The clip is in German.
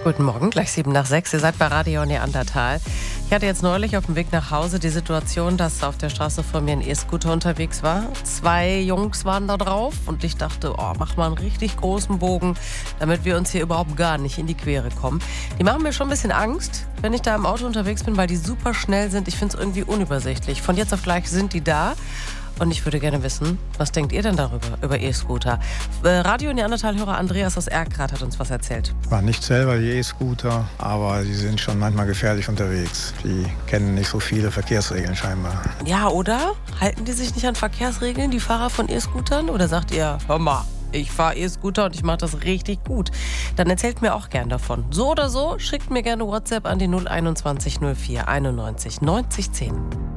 Guten Morgen, gleich 7:06. Ihr seid bei Radio Neandertal. Ich hatte jetzt neulich auf dem Weg nach Hause die Situation, dass auf der Straße vor mir ein E-Scooter unterwegs war. 2 Jungs waren da drauf und ich dachte, mach mal einen richtig großen Bogen, damit wir uns hier überhaupt gar nicht in die Quere kommen. Die machen mir schon ein bisschen Angst, wenn ich da im Auto unterwegs bin, weil die super schnell sind. Ich finde es irgendwie unübersichtlich. Von jetzt auf gleich sind die da. Und ich würde gerne wissen, was denkt ihr denn darüber, über E-Scooter? Radio Neandertal-Hörer Andreas aus Erkrath hat uns was erzählt. War nicht selber die E-Scooter, aber sie sind schon manchmal gefährlich unterwegs. Die kennen nicht so viele Verkehrsregeln scheinbar. Ja, oder? Halten die sich nicht an Verkehrsregeln, die Fahrer von E-Scootern? Oder sagt ihr, hör mal, ich fahre E-Scooter und ich mache das richtig gut? Dann erzählt mir auch gern davon. So oder so, schickt mir gerne WhatsApp an die 021 04 91 90 10.